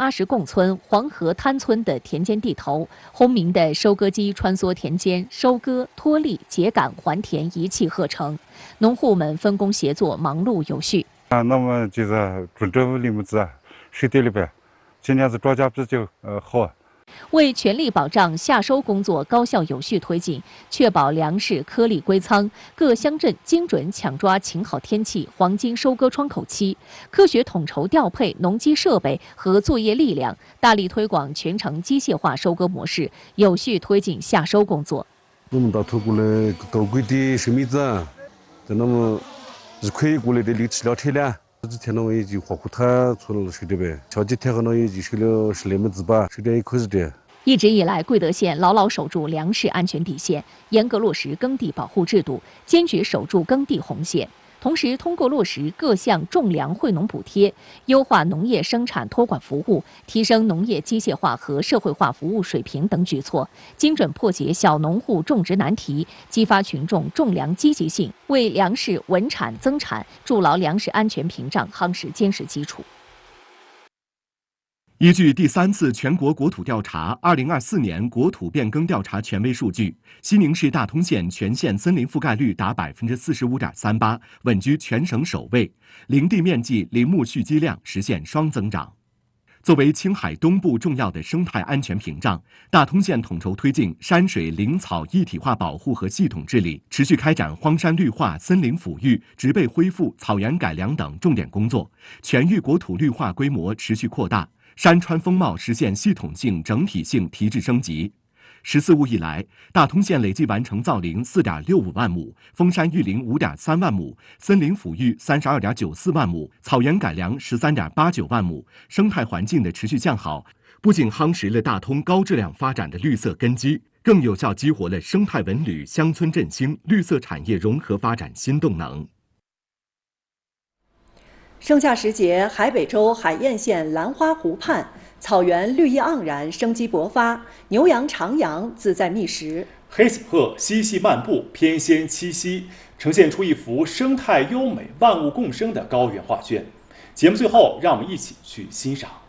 阿什贡村黄河滩村的田间地头，轰鸣的收割机穿梭田间，收割、脱粒、秸秆、还田一气呵成，农户们分工协作，忙碌有序。 那么就是种植里面子水田里边，今年子庄稼比较好。 为全力保障夏收工作高效有序推进，确保粮食颗粒归仓，各乡镇精准抢抓晴好天气、黄金收割窗口期，科学统筹调配农机设备和作业力量，大力推广全程机械化收割模式，有序推进夏收工作。 我们到头过来到贵的生米子，在那么一块过来的6、7辆车辆。这几天呢，我已经花湖滩出了收的呗，前几天可能已经收了10来亩子吧，收点1块的。 一直以来，贵德县牢牢守住粮食安全底线，严格落实耕地保护制度，坚决守住耕地红线。同时，通过落实各项种粮惠农补贴，优化农业生产托管服务，提升农业机械化和社会化服务水平等举措，精准破解小农户种植难题，激发群众种粮积极性，为粮食稳产增产筑牢粮食安全屏障夯实坚实基础。 依据第3次全国国土调查2024年国土变更调查权威数据，西宁市大通县全县森林覆盖率达45.38%，稳居全省首位，林地面积、林木蓄积量实现双增长。作为青海东部重要的生态安全屏障，大通县统筹推进山水林草一体化保护和系统治理，持续开展荒山绿化、森林抚育、植被恢复、草原改良等重点工作，全域国土绿化规模持续扩大。山川风貌实现系统性、整体性提质升级。14五以来，大通县累计完成造林4.65万亩，封山育林5.3万亩，森林抚育32.94万亩，草原改良13.89万亩。生态环境的持续向好，不仅夯实了大通高质量发展的绿色根基，更有效激活了生态文旅、乡村振兴、绿色产业融合发展新动能。 盛夏时节，海北州海晏县兰花湖畔草原绿意盎然，生机勃发，牛羊长羊自在觅食， 黑死鹤嬉戏漫步，翩跹栖息，呈现出一幅生态优美、万物共生的高原画卷。节目最后，让我们一起去欣赏。